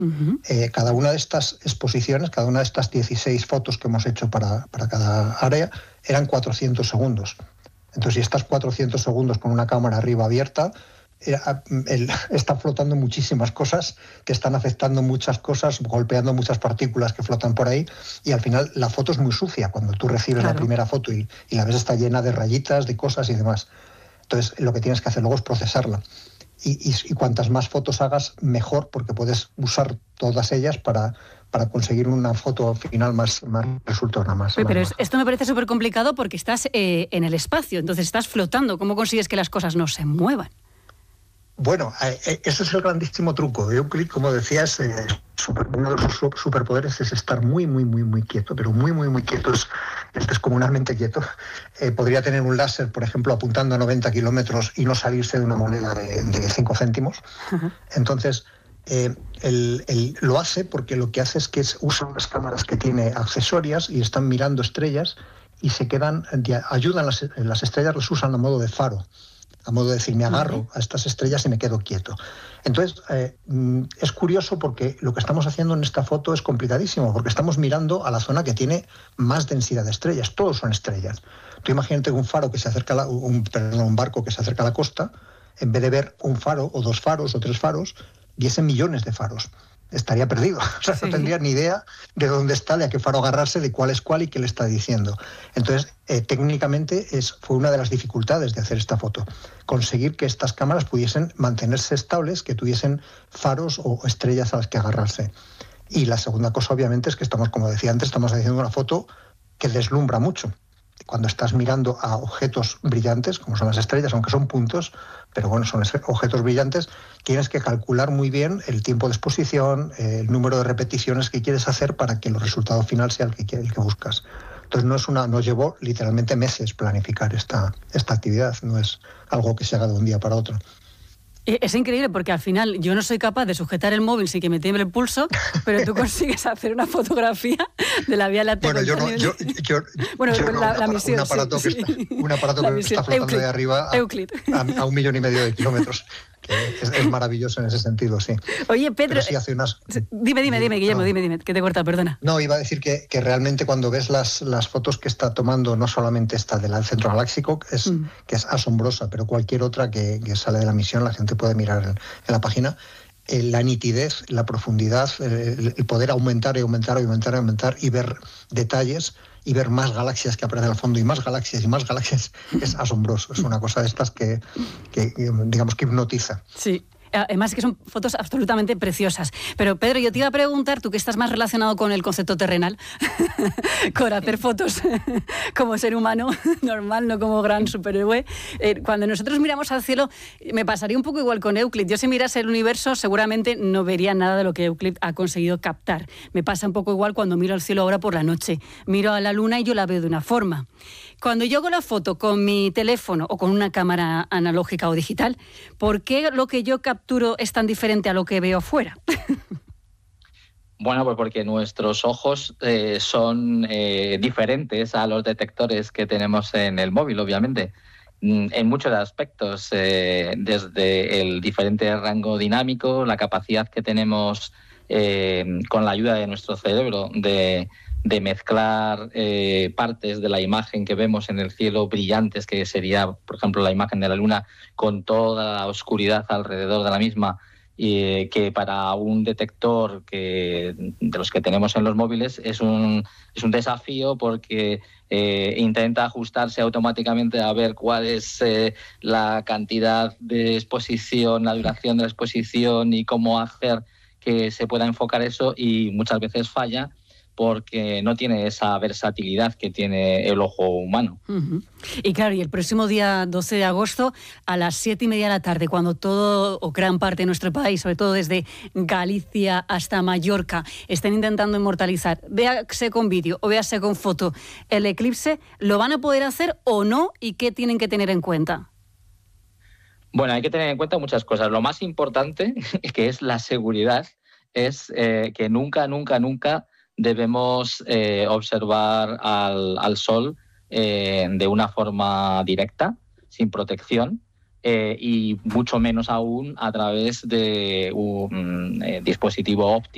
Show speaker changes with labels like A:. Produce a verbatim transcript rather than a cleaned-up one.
A: Uh-huh.
B: Eh, cada una de estas exposiciones, cada una de estas dieciséis fotos que hemos hecho para, para cada área, eran cuatrocientos segundos. Entonces, si estás cuatrocientos segundos con una cámara arriba abierta, eh, el, están flotando muchísimas cosas que están afectando muchas cosas, golpeando muchas partículas que flotan por ahí, y al final la foto es muy sucia. Cuando tú recibes claro. la primera foto y, y la ves está llena de rayitas, de cosas y demás. Entonces, lo que tienes que hacer luego es procesarla. Y, y, y cuantas más fotos hagas, mejor, porque puedes usar todas ellas para, para conseguir una foto final más, más resultona más.
A: Pero,
B: más
A: pero
B: baja.
A: Esto me parece súper complicado porque estás eh, en el espacio, entonces estás flotando. ¿Cómo consigues que las cosas no se muevan?
B: Bueno, eh, ese es el grandísimo truco. Euclid, como decías, eh, super, uno de sus superpoderes es estar muy, muy, muy, muy quieto, pero muy, muy, muy quieto, es, es descomunalmente quieto. Eh, podría tener un láser, por ejemplo, apuntando a noventa kilómetros y no salirse de una moneda de, de cinco céntimos. Uh-huh. Entonces, eh, él, él lo hace porque lo que hace es que es, usa unas cámaras que tiene accesorias y están mirando estrellas y se quedan, ayudan las, las estrellas, las usan a modo de faro. A modo de decir, me agarro a estas estrellas y me quedo quieto. Entonces, eh, es curioso porque lo que estamos haciendo en esta foto es complicadísimo, porque estamos mirando a la zona que tiene más densidad de estrellas. Todos son estrellas. Tú imagínate un faro que se acerca a la, un, perdón, un barco que se acerca a la costa, en vez de ver un faro, o dos faros, o tres faros, viesen millones de faros. Estaría perdido. O sea, sí. no tendría ni idea de dónde está, de a qué faro agarrarse, de cuál es cuál y qué le está diciendo. Entonces, eh, técnicamente es, fue una de las dificultades de hacer esta foto. Conseguir que estas cámaras pudiesen mantenerse estables, que tuviesen faros o estrellas a las que agarrarse. Y la segunda cosa, obviamente, es que estamos, como decía antes, estamos haciendo una foto que deslumbra mucho. Cuando estás mirando a objetos brillantes, como son las estrellas, aunque son puntos, pero bueno, son objetos brillantes, tienes que calcular muy bien el tiempo de exposición, el número de repeticiones que quieres hacer para que el resultado final sea el que, el que buscas. Entonces no es una, nos llevó literalmente meses planificar esta, esta actividad, no es algo que se haga de un día para otro.
A: Es increíble porque al final yo no soy capaz de sujetar el móvil sin que me tiemble el pulso, pero tú consigues hacer una fotografía de la Vía Láctea.
B: Bueno, yo no, yo, yo,
A: bueno,
B: yo no,
A: la,
B: un,
A: la misión,
B: un aparato
A: sí,
B: que,
A: sí.
B: Está, un aparato que está flotando
A: Euclid,
B: de arriba a, a, a un millón y medio de kilómetros. Que es, es maravilloso en ese sentido, sí.
A: Oye, Pedro,
B: Pero sí hace unas...
A: dime, dime, dime, Guillermo, dime, dime, que te he cortado, perdona.
B: No, iba a decir que, que realmente cuando ves las, las fotos que está tomando, no solamente esta del centro galáctico, es, mm. que es asombrosa, pero cualquier otra que, que sale de la misión, la gente puede mirar en, en la página, eh, la nitidez, la profundidad, eh, el poder aumentar y aumentar y aumentar y aumentar y ver detalles y ver más galaxias que aparecen al fondo y más galaxias y más galaxias, es asombroso. Es una cosa de estas que, que digamos, que hipnotiza.
A: Sí. Además que son fotos absolutamente preciosas. Pero Pedro, yo te iba a preguntar, tú que estás más relacionado con el concepto terrenal, con hacer fotos como ser humano normal, no como gran superhéroe, eh, cuando nosotros miramos al cielo, me pasaría un poco igual con Euclid. Yo si mirase el universo seguramente no vería nada de lo que Euclid ha conseguido captar. Me pasa un poco igual cuando miro al cielo ahora por la noche. Miro a la luna y yo la veo de una forma. Cuando yo hago la foto con mi teléfono o con una cámara analógica o digital, ¿por qué lo que yo capturo es tan diferente a lo que veo fuera?
C: Bueno, pues porque nuestros ojos eh, son eh, diferentes a los detectores que tenemos en el móvil, obviamente, en muchos aspectos, eh, desde el diferente rango dinámico, la capacidad que tenemos eh, con la ayuda de nuestro cerebro de... de mezclar eh, partes de la imagen que vemos en el cielo brillantes, que sería, por ejemplo, la imagen de la luna, con toda la oscuridad alrededor de la misma, y eh, que para un detector que, de los que tenemos en los móviles es un, es un desafío porque eh, intenta ajustarse automáticamente a ver cuál es eh, la cantidad de exposición, la duración de la exposición y cómo hacer que se pueda enfocar eso, y muchas veces falla porque no tiene esa versatilidad que tiene el ojo humano.
A: Uh-huh. Y claro, y el próximo día doce de agosto, a las siete y media de la tarde, cuando todo o gran parte de nuestro país, sobre todo desde Galicia hasta Mallorca, estén intentando inmortalizar, véase con vídeo o véase con foto, el eclipse, ¿lo van a poder hacer o no? ¿Y qué tienen que tener en cuenta?
C: Bueno, hay que tener en cuenta muchas cosas. Lo más importante, que es la seguridad, es eh, que nunca, nunca, nunca debemos eh, observar al, al Sol eh, de una forma directa, sin protección, eh, y mucho menos aún a través de un eh, dispositivo óptico